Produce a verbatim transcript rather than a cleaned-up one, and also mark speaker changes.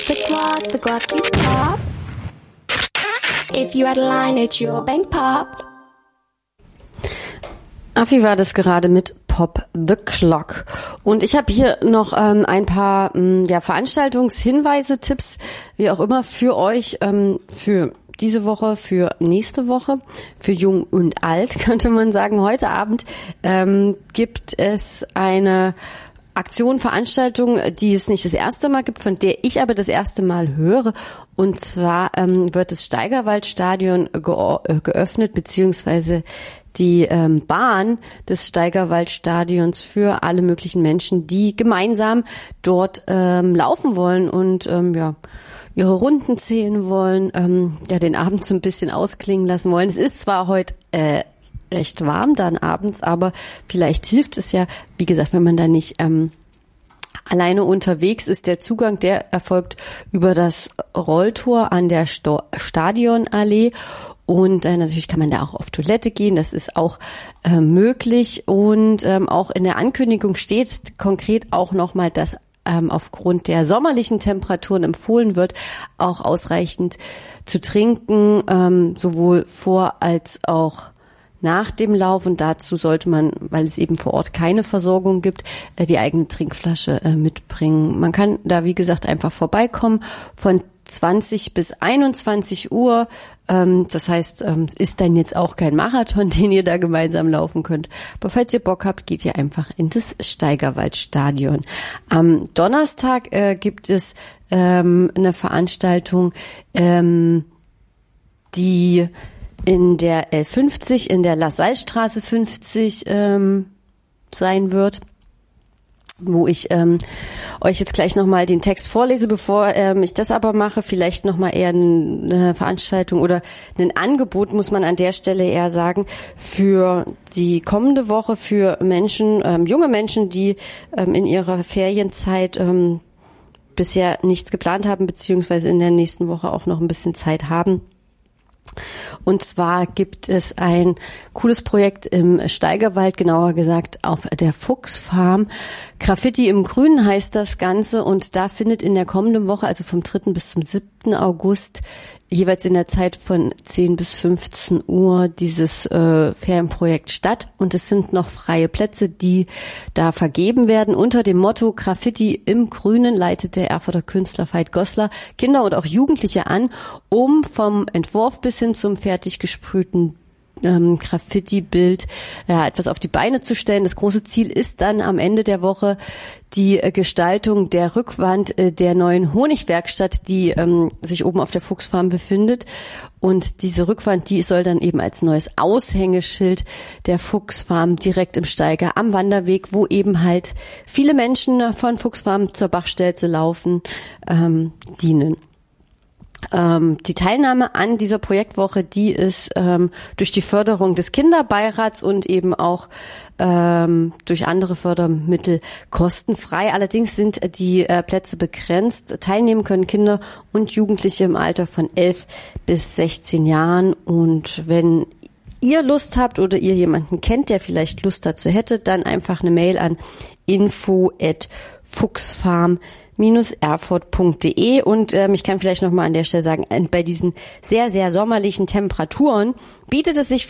Speaker 1: The guac, the guac you pop. If you had a line, it's your bank pop.
Speaker 2: Affi war das gerade mit Pop the Clock. Und ich habe hier noch ähm, ein paar ähm, ja, Veranstaltungshinweise, Tipps, wie auch immer, für euch, ähm, für diese Woche, für nächste Woche, für Jung und Alt, könnte man sagen. Heute Abend ähm, gibt es eine Aktion, Veranstaltung, die es nicht das erste Mal gibt, von der ich aber das erste Mal höre. Und zwar ähm, wird das Steigerwaldstadion ge- geöffnet, beziehungsweise die ähm, Bahn des Steigerwaldstadions für alle möglichen Menschen, die gemeinsam dort ähm, laufen wollen und ähm, ja ihre Runden zählen wollen, ähm, ja den Abend so ein bisschen ausklingen lassen wollen. Es ist zwar heute äh, recht warm dann abends, aber vielleicht hilft es ja, wie gesagt, wenn man da nicht ähm, alleine unterwegs ist. Der Zugang, der erfolgt über das Rolltor an der Sto- Stadionallee. Und äh, natürlich kann man da auch auf Toilette gehen, das ist auch äh, möglich. Und ähm, auch in der Ankündigung steht konkret auch nochmal, dass ähm, aufgrund der sommerlichen Temperaturen empfohlen wird, auch ausreichend zu trinken, ähm, sowohl vor als auch nach dem Lauf. Und dazu sollte man, weil es eben vor Ort keine Versorgung gibt, äh, die eigene Trinkflasche äh, mitbringen. Man kann da, wie gesagt, einfach vorbeikommen von zwanzig bis einundzwanzig Uhr. Ähm, das heißt, ähm, ist dann jetzt auch kein Marathon, den ihr da gemeinsam laufen könnt. Aber falls ihr Bock habt, geht ihr einfach in das Steigerwaldstadion. Am Donnerstag äh, gibt es ähm, eine Veranstaltung, ähm, die in der L fünfzig, in der Lassallestraße fünfzig ähm, sein wird, wo ich ähm, euch jetzt gleich nochmal den Text vorlese, bevor ähm, ich das aber mache, vielleicht nochmal eher eine Veranstaltung oder ein Angebot, muss man an der Stelle eher sagen, für die kommende Woche für Menschen, ähm, junge Menschen, die ähm, in ihrer Ferienzeit ähm, bisher nichts geplant haben, beziehungsweise in der nächsten Woche auch noch ein bisschen Zeit haben. Und zwar gibt es ein cooles Projekt im Steigerwald, genauer gesagt auf der Fuchsfarm. Graffiti im Grünen heißt das Ganze, und da findet in der kommenden Woche, also vom dritten bis zum siebten August, jeweils in der Zeit von zehn bis fünfzehn Uhr dieses äh, Ferienprojekt statt. Und es sind noch freie Plätze, die da vergeben werden. Unter dem Motto Graffiti im Grünen leitet der Erfurter Künstler Veit Goslar Kinder und auch Jugendliche an, um vom Entwurf bis hin zum fertig gesprühten ähm, Graffiti-Bild ja, etwas auf die Beine zu stellen. Das große Ziel ist dann am Ende der Woche die äh, Gestaltung der Rückwand äh, der neuen Honigwerkstatt, die ähm, sich oben auf der Fuchsfarm befindet. Und diese Rückwand, die soll dann eben als neues Aushängeschild der Fuchsfarm direkt im Steiger am Wanderweg, wo eben halt viele Menschen von Fuchsfarm zur Bachstelze laufen, ähm, dienen. Ähm, die Teilnahme an dieser Projektwoche, die ist ähm, durch die Förderung des Kinderbeirats und eben auch ähm, durch andere Fördermittel kostenfrei. Allerdings sind die äh, Plätze begrenzt. Teilnehmen können Kinder und Jugendliche im Alter von elf bis sechzehn Jahren. Und wenn ihr Lust habt oder ihr jemanden kennt, der vielleicht Lust dazu hätte, dann einfach eine Mail an info at fuchsfarm erfurt punkt de. Und ähm, ich kann vielleicht noch mal an der Stelle sagen, bei diesen sehr, sehr sommerlichen Temperaturen bietet es sich